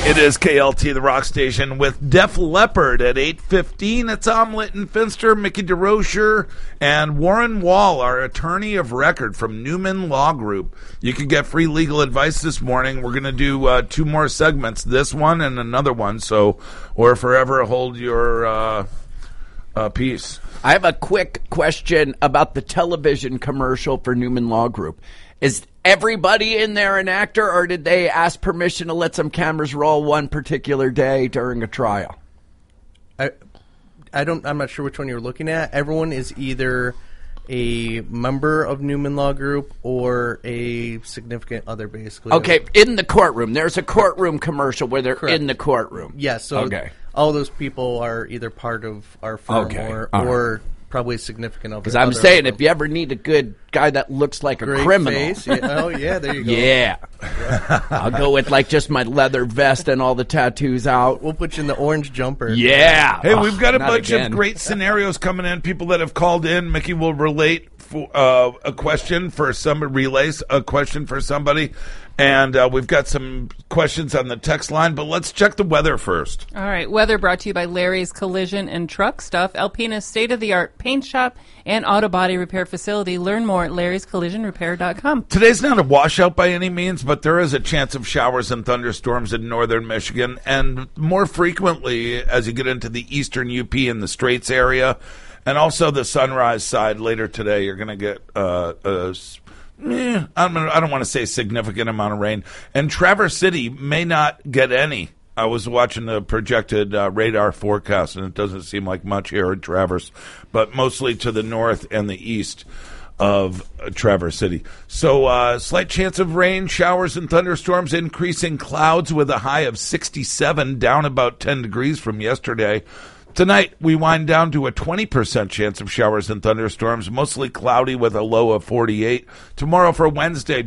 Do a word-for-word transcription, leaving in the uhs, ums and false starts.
It is K L T, the rock station, with Def Leppard at eight fifteen. It's Omelet and Finster, Mickey DeRocher, and Warren Wall, our attorney of record from Newman Law Group. You can get free legal advice this morning. We're going to do uh, two more segments, this one and another one, so or forever hold your uh, uh, peace. I have a quick question about the television commercial for Newman Law Group. Is everybody in there an actor, or did they ask permission to let some cameras roll one particular day during a trial? I, I don't. I'm not sure which one you're looking at. Everyone is either a member of Newman Law Group or a significant other, basically. Okay, in the courtroom. There's a courtroom commercial where they're Correct. in the courtroom. Yes. So okay. all those people are either part of our firm Okay. or, All or right. probably significant other. Because I'm other saying, firm. if you ever need a good guy that looks like a Great criminal. face. Yeah. Oh, yeah, there you go. Yeah. I'll go with like just my leather vest and all the tattoos out. We'll put you in the orange jumper. Yeah. Hey, Ugh, we've got a not bunch again. of great scenarios coming in. People that have called in. Mickey will relate for, uh, a question for somebody, relays a question for somebody. And uh, we've got some questions on the text line, but let's check the weather first. All right, weather brought to you by Larry's Collision and Truck Stuff, Alpina's state-of-the-art paint shop and auto body repair facility. Learn more at larrys collision repair dot com. Today's not a washout by any means, but there is a chance of showers and thunderstorms in northern Michigan, and more frequently as you get into the eastern U P and the Straits area, and also the Sunrise side later today. You're going to get uh, a Eh, I don't, I don't want to say significant amount of rain. And Traverse City may not get any. I was watching the projected uh, radar forecast, and it doesn't seem like much here in Traverse, but mostly to the north and the east of uh, Traverse City. So uh, slight chance of rain, showers, and thunderstorms, increasing clouds with a high of sixty-seven, down about ten degrees from yesterday. Tonight, we wind down to a twenty percent chance of showers and thunderstorms, mostly cloudy with a low of forty-eight. Tomorrow for Wednesday,